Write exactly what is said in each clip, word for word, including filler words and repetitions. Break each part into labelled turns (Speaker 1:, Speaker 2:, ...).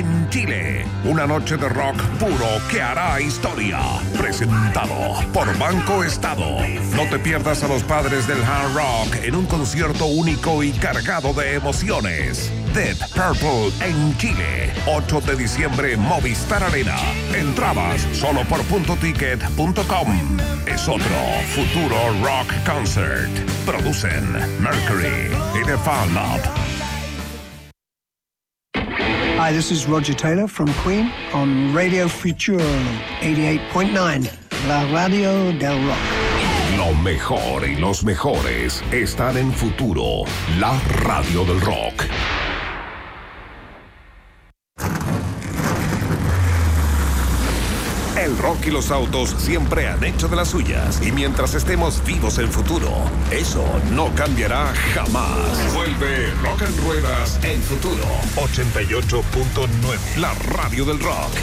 Speaker 1: en Chile. Una noche de rock puro que hará historia. Presentado por Banco Estado. No te pierdas a los padres del hard rock en un concierto único y cargado de emociones. Deep Purple en Chile. ocho de diciembre, Movistar Arena. Entradas solo por punto ticket punto com. Es otro futuro rock concert. Producen Mercury y The Fan Lab.
Speaker 2: Hi, this is Roger Taylor from Queen on Radio Futura eighty-eight point nine, la radio del rock.
Speaker 1: Lo mejor y los mejores están en Futuro, la radio del rock. El rock y los autos siempre han hecho de las suyas. Y mientras estemos vivos en Futuro, eso no cambiará jamás. Vuelve Rock en Ruedas en Futuro. ochenta y ocho punto nueve. La radio del rock.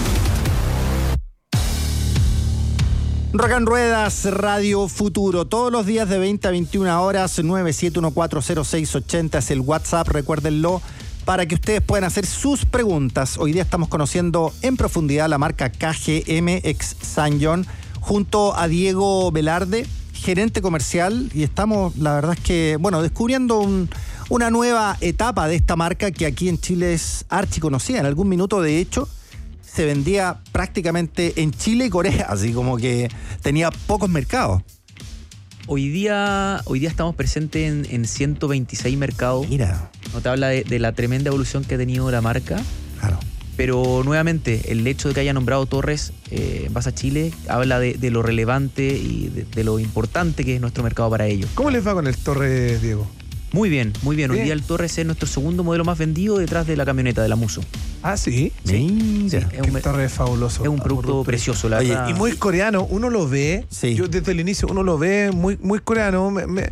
Speaker 3: Rock en Ruedas, Radio Futuro. Todos los días de veinte a veintiuna horas. nueve siete uno cuatro cero seis ocho cero es el WhatsApp, recuérdenlo, para que ustedes puedan hacer sus preguntas. Hoy día estamos conociendo en profundidad la marca K G M ex Ssanjon junto a Diego Velarde, gerente comercial, y estamos, la verdad es que, bueno, descubriendo un, una nueva etapa de esta marca que aquí en Chile es archiconocida. En algún minuto, de hecho, se vendía prácticamente en Chile y Corea, así como que tenía pocos mercados.
Speaker 4: Hoy día, hoy día estamos presentes en, en ciento veintiséis mercados.
Speaker 3: Mira.
Speaker 4: No te habla de, de la tremenda evolución que ha tenido la marca.
Speaker 3: Claro.
Speaker 4: Pero nuevamente, el hecho de que haya nombrado Torres eh, Vas a Chile habla de, de lo relevante y de, de lo importante que es nuestro mercado para ellos.
Speaker 5: ¿Cómo les va con el Torres, Diego?
Speaker 4: Muy bien, muy bien. Hoy
Speaker 5: Bien.
Speaker 4: día el Torres es nuestro segundo modelo más vendido detrás de la camioneta de la Muso.
Speaker 5: Ah, sí.
Speaker 3: Sí.
Speaker 4: Sí, es
Speaker 5: Que
Speaker 4: un,
Speaker 5: el Torres es fabuloso.
Speaker 4: es un producto
Speaker 5: Ah,
Speaker 4: precioso, la
Speaker 3: Oye,
Speaker 4: verdad.
Speaker 5: Y muy coreano, uno lo ve.
Speaker 3: Sí.
Speaker 5: Yo desde el inicio uno lo ve muy, muy coreano. Me- me-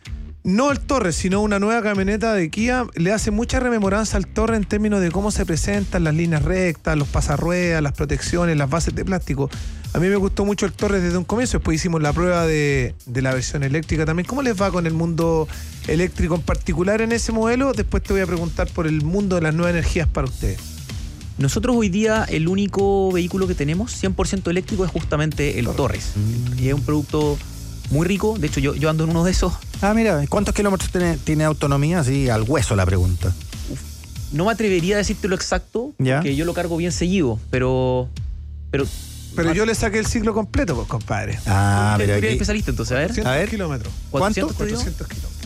Speaker 5: no el Torres, sino una nueva camioneta de Kia. Le hace mucha rememoranza al Torres en términos de cómo se presentan las líneas rectas, los pasarruedas, las protecciones, las bases de plástico. A mí me gustó mucho el Torres desde un comienzo. Después hicimos la prueba de, de la versión eléctrica también. ¿Cómo les va con el mundo eléctrico en particular en ese modelo? Después te voy a preguntar por el mundo de las nuevas energías para ustedes.
Speaker 4: Nosotros hoy día el único vehículo que tenemos cien por ciento eléctrico es justamente el Torres. Y es un producto muy rico. De hecho, yo, yo ando en uno de esos.
Speaker 3: Ah, mira, ¿cuántos kilómetros tiene, tiene autonomía? Así, al hueso la pregunta.
Speaker 4: No me atrevería a decirte lo exacto,
Speaker 3: ¿Ya?
Speaker 4: porque yo lo cargo bien seguido, pero... pero
Speaker 5: Pero yo le saqué el ciclo completo, pues, compadre.
Speaker 3: Ah,
Speaker 4: tú
Speaker 3: pero
Speaker 4: eres
Speaker 3: aquí,
Speaker 4: especialista, entonces, a ver.
Speaker 5: cuatrocientos
Speaker 3: A ver.
Speaker 5: kilómetros.
Speaker 4: ¿cuántos te dio?
Speaker 5: cuatrocientos kilómetros.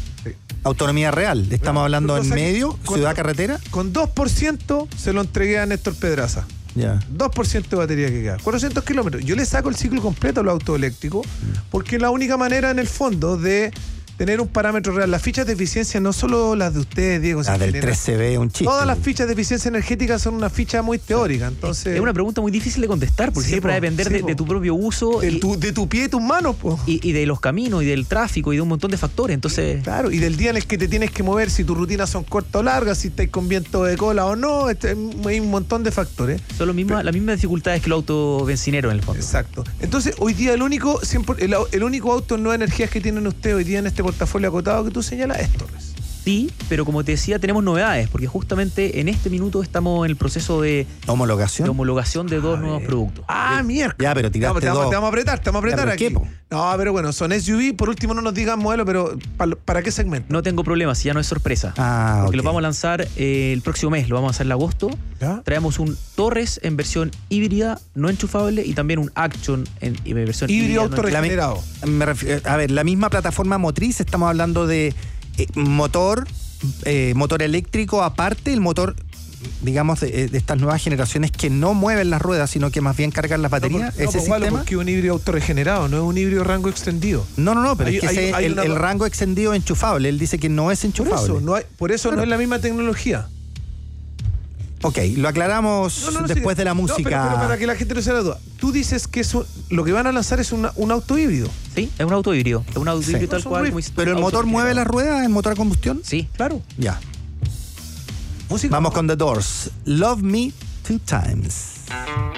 Speaker 3: autonomía real. Estamos
Speaker 5: Claro,
Speaker 3: hablando
Speaker 5: lo
Speaker 3: en
Speaker 5: saqué
Speaker 3: medio,
Speaker 5: con-
Speaker 3: ciudad, carretera.
Speaker 5: Con dos por ciento se lo entregué a Néstor Pedraza.
Speaker 3: Ya.
Speaker 5: dos por ciento de batería que queda. cuatrocientos kilómetros. Yo le saco el ciclo completo a los autos eléctricos porque es la única manera en el fondo de tener un parámetro real. Las fichas de eficiencia, no solo las de ustedes, Diego,
Speaker 3: La
Speaker 5: sino
Speaker 3: del
Speaker 5: en
Speaker 3: tres C B es un chiste.
Speaker 5: todas las fichas de eficiencia energética son una ficha muy teórica. Entonces,
Speaker 4: Es una pregunta muy difícil de contestar, porque
Speaker 5: Sí,
Speaker 4: siempre va a
Speaker 5: po,
Speaker 4: depender
Speaker 5: sí,
Speaker 4: de,
Speaker 5: po.
Speaker 4: de tu propio uso
Speaker 5: de
Speaker 4: y,
Speaker 5: tu, de tu pie y tus manos, po.
Speaker 4: y- y de los caminos y del tráfico y de un montón de factores. Entonces,
Speaker 5: Claro, y del día en el que te tienes que mover, si tus rutinas son cortas o largas, si estáis con viento de cola o no, este, hay un montón de factores.
Speaker 4: son lo mismo- las mismas dificultades que los autos bencineros en el fondo.
Speaker 5: Exacto. Entonces, hoy día el único cien por- el, el único auto en nuevas energías que tienen ustedes hoy día en este portafolio acotado que tú señalas es Torres.
Speaker 4: Sí, pero como te decía, tenemos novedades, porque justamente en este minuto estamos en el proceso de,
Speaker 3: Homologación.
Speaker 4: de homologación de dos nuevos productos.
Speaker 5: Ah, mierda.
Speaker 3: Ya, pero tiraste
Speaker 5: te, vamos,
Speaker 3: dos.
Speaker 5: te vamos a apretar, te vamos a
Speaker 3: Ya,
Speaker 5: apretar
Speaker 3: pero
Speaker 5: aquí.
Speaker 3: ¿qué, po?
Speaker 5: No, pero bueno, son S U V. Por último, no nos digan modelo, pero ¿para, para qué segmento?
Speaker 4: No tengo problemas, si ya no es sorpresa.
Speaker 3: Ah,
Speaker 4: porque
Speaker 3: ok.
Speaker 4: los vamos a lanzar eh, el próximo mes, lo vamos a hacer en agosto.
Speaker 5: ¿Ya?
Speaker 4: Traemos un Torres en versión híbrida, no enchufable, y también un Action en, en versión
Speaker 5: Híbrido
Speaker 4: híbrida. no
Speaker 5: autorregenerado.
Speaker 3: Me refiero- a ver, la misma plataforma motriz, estamos hablando de eh, motor, eh, motor eléctrico aparte, el motor, digamos, de, de estas nuevas generaciones que no mueven las ruedas, sino que más bien cargan las baterías.
Speaker 5: No, por- no,
Speaker 3: ese
Speaker 5: pues, Walo,
Speaker 3: sistema.
Speaker 5: porque es un híbrido autorregenerado, no es un híbrido rango extendido.
Speaker 3: No, no, no, pero
Speaker 5: Hay-
Speaker 3: es que
Speaker 5: hay-
Speaker 3: ese-
Speaker 5: hay
Speaker 3: el,
Speaker 5: una-
Speaker 3: el rango extendido enchufable. Él dice que no es
Speaker 5: Por
Speaker 3: enchufable.
Speaker 5: eso, no, hay, por eso no
Speaker 3: Claro.
Speaker 5: es la misma tecnología.
Speaker 3: Ok, lo aclaramos
Speaker 5: No, no, no,
Speaker 3: después
Speaker 5: sí.
Speaker 3: de la
Speaker 5: No,
Speaker 3: música.
Speaker 5: pero, pero para que la gente no se la duda. Tú dices que eso, lo que van a lanzar es una- un auto híbrido.
Speaker 4: Sí, es un auto híbrido. Es un auto
Speaker 3: Sí.
Speaker 4: híbrido
Speaker 5: No,
Speaker 4: tal
Speaker 5: son
Speaker 4: cual.
Speaker 5: muy-
Speaker 4: como dices tú,
Speaker 3: ¿Pero el motor
Speaker 4: autorregenerado.
Speaker 3: mueve las ruedas? ¿El motor a combustión?
Speaker 4: Sí.
Speaker 5: Claro.
Speaker 3: Ya.
Speaker 5: Música.
Speaker 3: Vamos con The Doors. Love Me Two Times.